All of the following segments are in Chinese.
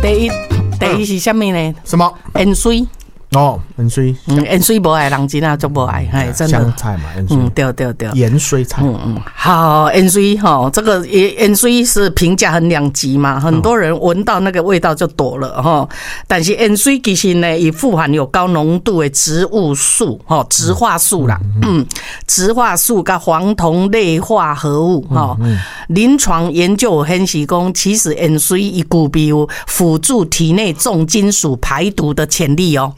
第一是什么呢？ 什么？ 盐水。 哦，盐水， 盐水不爱人真啊，足不爱，哎，真的。 香菜嘛，盐水， 对， 盐水菜， 好，盐水哈，这个盐水是评价很两极嘛，很多人闻到那个味道就躲了哈。但是盐水其实呢，也富含有高浓度的植物素哈，植化素啦，植化素跟黄酮类化合物哈。临床研究显示讲，其实盐水伊具备有辅助体内重金属排毒的潜力哦。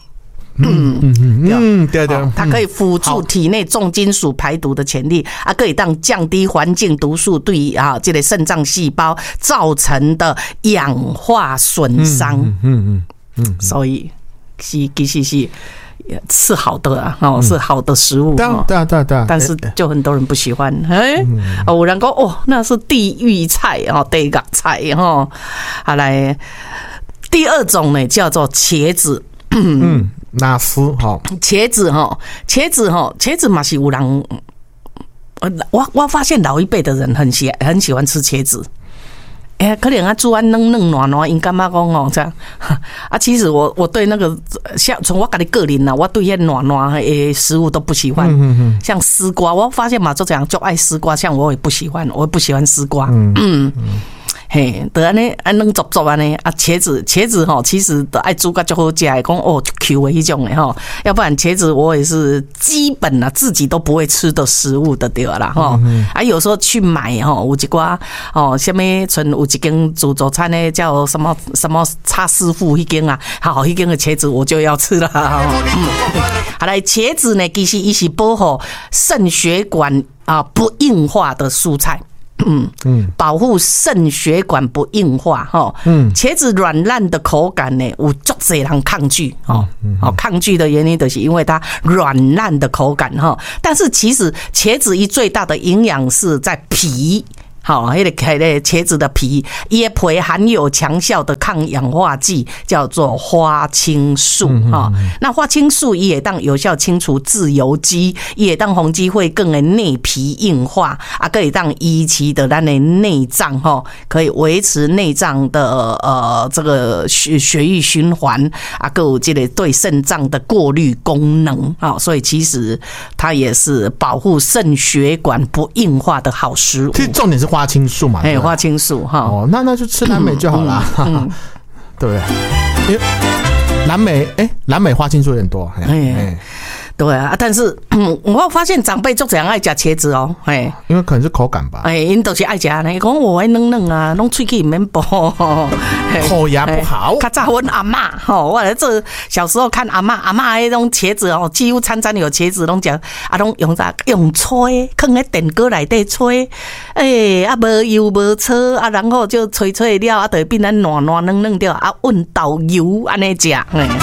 对，它可以辅助体内重金属排毒的潜力啊，可以当降低环境毒素对啊这个肾脏细胞造成的氧化损伤。所以其实是好的啊，是好的食物。对，但是就很多人不喜欢。有人说哦，那是地狱菜哦，地狱菜哈。好来，第二种呢叫做茄子。 纳斯哈， 茄子嘛是有人，我发现老一辈的人很喜欢吃茄子。可能煮完嫩软，应该嘛讲哦这样啊。其实我对那个像从我家己个人呐，我对那软的食物都不喜欢。像丝瓜，我发现嘛就这样就爱丝瓜，像我也不喜欢，我也不喜欢丝瓜。嘿，就安尼软足足安尼啊，茄子吼，其实都爱煮甲足好食的，讲哦就 Q 的迄种的吼，要不然茄子我也是基本啊自己都不会吃的食物的对啦吼。啊，有时候去买吼，有一寡哦，什么村有一间自助餐呢，叫什么叉师傅迄间啊，好迄间的茄子我就要吃了。好来，茄子呢，其实伊是保护肾血管啊不硬化的蔬菜。保护肾血管不硬化哈。茄子软烂的口感呢，有足侪人抗拒哦。抗拒的原因就是因为它软烂的口感哈。但是其实茄子一最大的营养是在皮。好，那个茄子的皮，椰皮含有强效的抗氧化剂，叫做花青素哈。那花青素也当有效清除自由基，也当红肌会更的内皮硬化啊，可以当医期的咱的内脏哈，可以维持内脏的这个血液循环啊，还有这个对肾脏的过滤功能啊，所以其实它也是保护肾血管不硬化的好食物。 其实重点是花青素嘛， 花青素哈。 哦，那就吃蓝莓就好啦。对不对？因为蓝莓花青素有点多。 对啊，但是我发现长辈就这样爱吃茄子哦， 因为可能是口感吧。 因都是爱吃呢，讲我爱嫩啊，拢喙齿免剥， 口牙不好。 较早阮阿嬷吼，我这小时候看阿嬷迄种茄子哦，几乎餐餐有茄子，拢讲啊，拢用吹，放在电锅内底吹，啊无油无醋啊，然后就吹了啊，就变成软嫩掉啊，混豆油安尼食。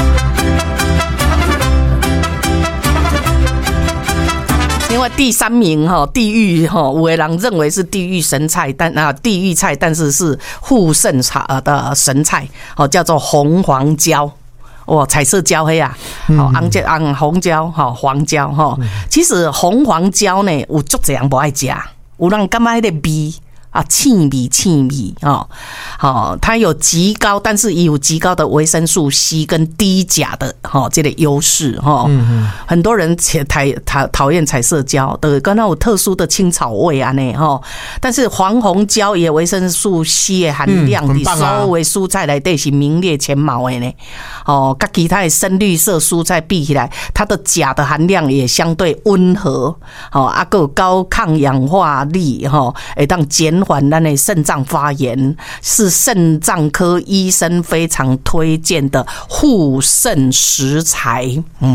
另外第三名哈，地狱哈，有的人认为是地狱神菜，地狱菜，但是是护肾的神菜，叫做红黄椒。彩色椒黑啊，红椒黄椒其实红黄椒呢，有足侪人不爱吃，有人感觉那个味。气味它有极高，但是也有极高的维生素 C 跟低钾的这个优势很多人讨厌彩色椒的，跟它有特殊的青草味啊但是黄红椒也维生素 C 的含量比所有蔬菜内底是名列前茅的呢跟其他的深绿色蔬菜比起来，它的钾的含量也相对温和还有高抗氧化力会当减缓咱的肾脏发炎，是肾脏科医生非常推荐的护肾食材。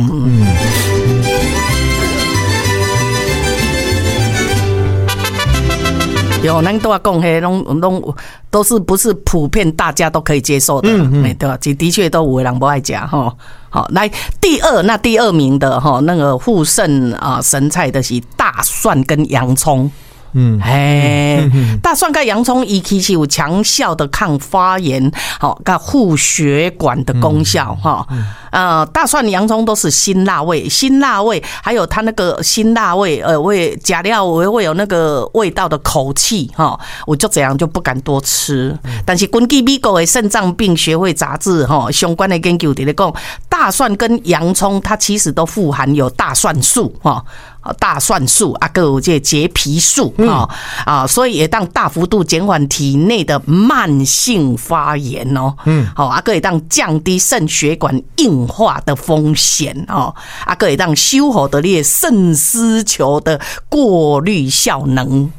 有咱都要讲嘿，都是不是普遍大家都可以接受的，对吧？的确都有的人不爱吃哈。好，来第二名的那个护肾神菜的是大蒜跟洋葱。 大蒜跟洋葱伊其实有强效的抗发炎，跟护血管的功效大蒜、洋葱都是辛辣味，还有它那个辛辣味，会加料会有那个味道的口气我就这样就不敢多吃。但是根据美国的肾脏病学会杂志相关的研究在讲，大蒜跟洋葱它其实都富含有大蒜素还有这结皮素所以也当大幅度减缓体内的慢性发炎还可以当降低肾血管硬化的风险还可以当修好的你肾丝球的过滤效能。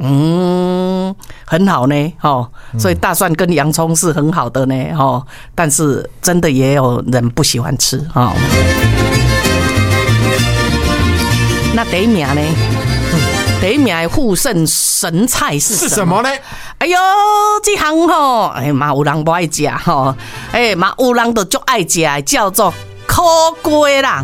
很好呢所以大蒜跟洋葱是很好的呢但是真的也有人不喜欢吃那第一名呢？第一名的护肾神菜是什么呢？ 哎呦，这行嘛有人不爱吃嘛有人都就爱吃，叫做苦瓜啦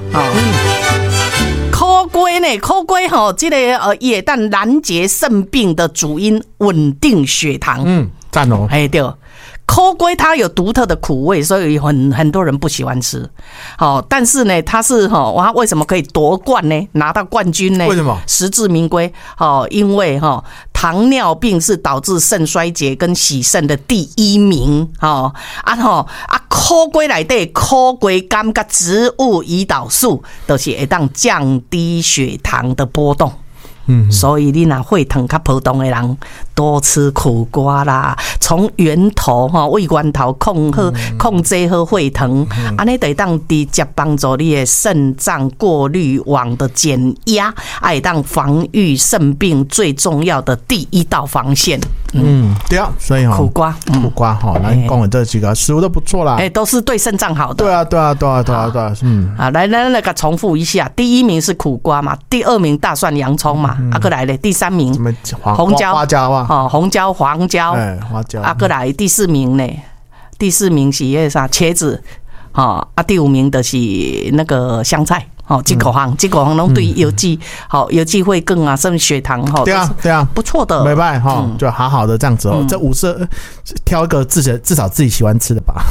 苦瓜呢？苦瓜这个也当拦截肾病的主因，稳定血糖。 赞哦。 对。苦瓜它有独特的苦味，所以很多人不喜欢吃。但是呢，它是它为什么可以夺冠呢？拿到冠军呢？ 为什么？ 实至名归。因为糖尿病是导致肾衰竭跟洗肾的第一名。苦瓜内底苦瓜苷跟植物胰岛素都是会当降低血糖的波动。所以你若血糖较波动的人，多吃苦瓜啦，从源头胃源头控制好血糖，安尼就当直接帮助你的肾脏过滤网的减压，会当防御肾病最重要的第一道防线。 对啊，所以苦瓜咱讲的这几个食物都不错啦， 都是对肾脏好的。 对啊， 来，那个重复一下，第一名是苦瓜嘛，第二名大蒜、洋葱嘛，过来嘞，第三名红椒、 花椒啊， 红椒、黄椒， 花椒过来第四名呢，第四名是那啥茄子，第五名的是那个香菜。这个行拢对有机会更啊，甚至血糖对啊， 不错的， 没办法就好好的这样子这五色挑一个至少自己喜欢吃的吧。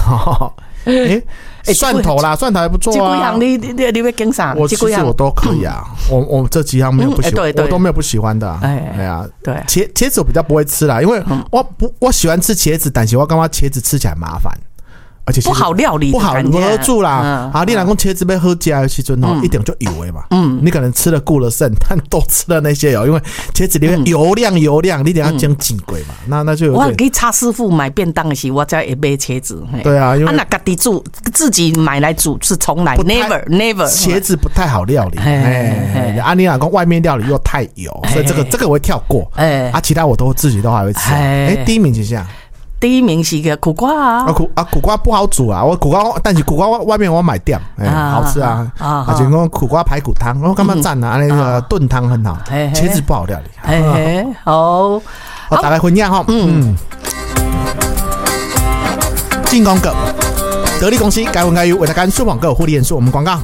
蒜头啦，蒜头还不错啊。 这几行你会跟啥？ 其实我都可以啊。我这几行没有不喜欢，我都没有不喜欢的。对，茄子我比较不会吃啦，因为我喜欢吃茄子，但是我感觉茄子吃起来麻烦。而且不好料理， 不好合住啦。你若讲茄子要好吃的时阵一定就油的嘛。你可能吃了顾了肾，但都吃了那些油，因为茄子里面油亮，你得要将煎过嘛。那就有点。 我给差师傅买便当的时候，我才会买茄子。 对啊，因为那自己煮，自己买来煮是从来 never。 茄子不太好料理。你若讲外面料理又太油，所以这个我会跳过。其他我自己都还会吃。第一名是啥？ 第一名是个苦瓜啊， 苦瓜不好煮啊，但是苦瓜外面我买掉，好吃啊，而且讲苦瓜排骨汤，我感觉赞啊，那个炖汤很好，茄子不好料理， 好， 大概分享进广告，得力公司该分该有为大家输广告互利演出，我们广告。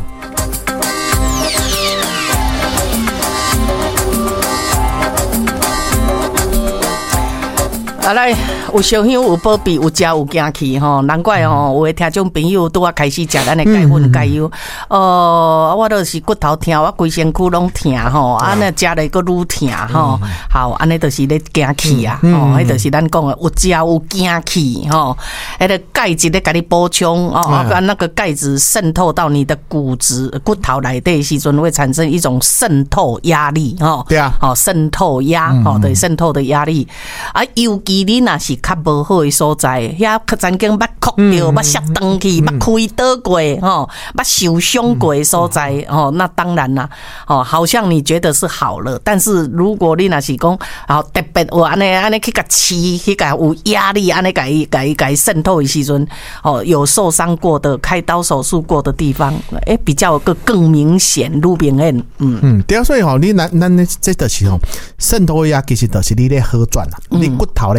来，有烧香有保庇有食有行去难怪有的听众朋友拄啊开始食咱的钙粉钙油我就是骨头疼，我规身躯拢疼那食了个愈疼好，安尼就是咧行去啊迄就是咱讲的有食有行去迄个钙质咧给你补充那个钙质渗透到你的骨头内底时阵会产生一种渗透压力对啊渗透压对渗透的压力尤其你若是较无好的所在，遐曾经捌哭掉、捌摔断去、捌开倒过、捌受伤过的所在那当然啦好像你觉得是好了，但是如果你若是讲特别有安尼去甲刺、去甲有压力，安尼甲伊渗透的时阵有受伤过的、开刀手术过的地方，比较更明显、愈明显。 对啊，所以你咱这就是渗透压，其实就是你咧好转啦，你骨头咧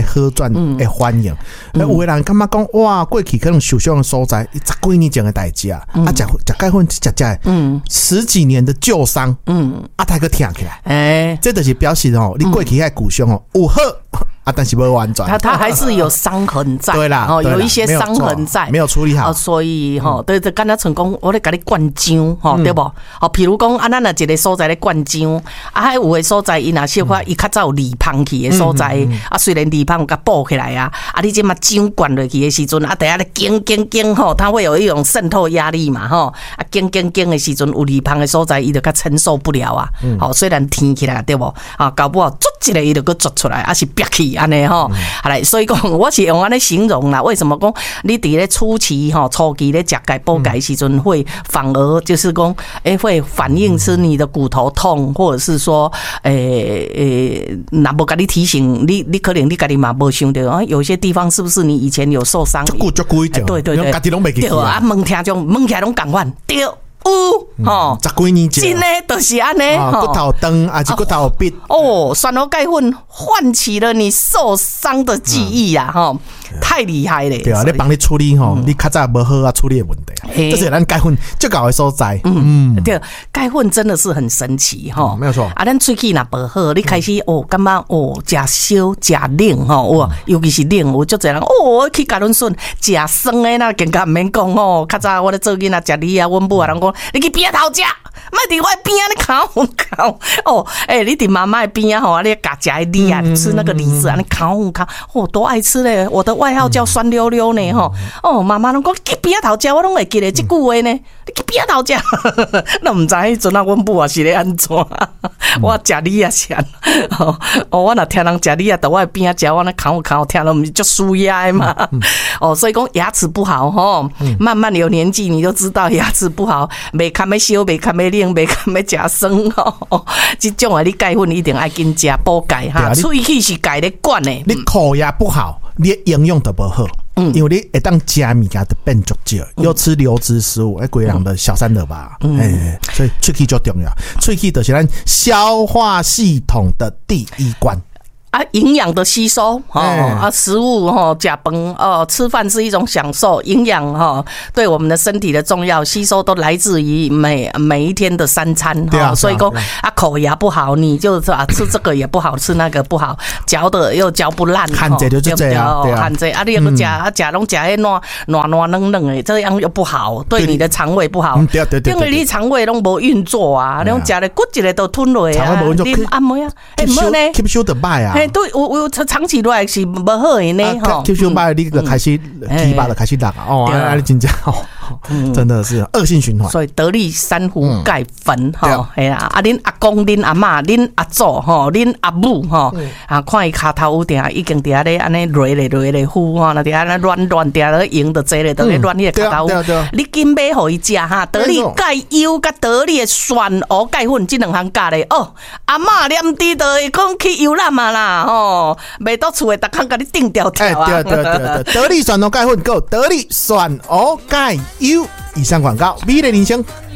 好转的反应。有的人感觉讲哇，过去可能受伤的所在，10几年前的代志啊，食钙粉食10几年的旧伤，才个疼起来。这就是表示你过去迄旧伤有好。但是不完全， 他还是有伤痕在， 对啦， 有一些伤痕在， 没有处理好， 所以对，就刚才成功，我咧给你灌浆，对不？譬如讲，咱一个所在咧灌浆，还有的所在，伊若小可伊较早有离芳去的所在，虽然离芳有甲补起来啊，你这嘛浆灌落去的时阵，等下咧经它会有一种渗透压力嘛，经的时阵有离芳的所在，伊就较承受不了啊，虽然甜起来，对不？搞不好捽一个伊就佫捽出来，是憋起。安尼好来，所以讲我是用安尼形容啦。为什么讲你伫咧初期初期咧食钙补钙时阵会反而就是讲会反映是你的骨头痛，或者是说若无甲你提醒你可能你家己嘛无想到有些地方是不是你以前有受伤？对， 家己拢袂记对啊，问听种问起来拢共款对。 10几年前， 真诶，就是安尼， 骨头疼还是骨头痹酸蚵钙粉唤起了你受伤的记忆啊，太厉害了。 对啊，你帮你处理你较早无好处理的问题，这是咱钙粉最高的所在。 对，钙粉真的是很神奇没有错。 咱喙齿若无好，你开始感觉食烧食冷尤其是冷，有足侪人我去甲恁笋食酸的那更加唔免讲较早我咧做囡仔食梨啊，阮母啊人讲。你去边头食，莫伫我边啊！你烤你伫妈妈的边啊你夹食梨啊，吃那个梨子啊，你烤，多爱吃嘞！我的外号叫酸溜溜呢妈妈拢讲去边头食，我拢会记得这句话呢。你去边头食，那唔知迄阵啊，阮母啊是咧安怎？我食梨啊吃，我若听人食梨啊，在我边啊食，我那烤，听了唔是足舒压的嘛。所以讲牙齿不好慢慢有年纪你就知道牙齿不好。袂堪要烧，袂堪要冷，袂堪要食酸这种你钙粉一定爱紧食补钙喙齿是钙咧管的。 你口牙不好，你的营养都不好，因为你会当食物件就变足少，又吃流质食物，规人的小三了吧？所以喙齿就重要，喙齿就是咱消化系统的第一关。 营养的吸收食物吃饭吃饭是一种享受，营养对我们的身体的重要吸收都来自于每一天的3餐所以讲口牙不好，你就吃这个也不好，吃那个不好，嚼的又嚼不烂， 含这就这样， 含这你又吃拢吃迄软嫩嫩的，这样又不好，对你的肠胃不好，因为你肠胃拢无运作啊，你吃的骨一个都吞落啊，你按摩啊， 吸收得歹啊。 对，我长期落来是不好的呢吸收歹你就开始提拔了，开始落啊你真正真的是恶性循环。 所以得力珊瑚钙粉恁阿公、恁阿嬷、恁阿祖恁阿母看伊骹头有定已经伫咧安尼累咧呼那伫安尼乱伫咧用着坐咧，伫咧乱迄个骹头。你紧买互伊食得力钙优甲得力的酸蚵钙粉这2项加咧阿嬷念滴就会讲去游览嘛啦袂到厝诶，逐工甲你定条条啊！ 对，得力酸蚵钙粉够得力酸蚵钙优。以上广告，美丽人生。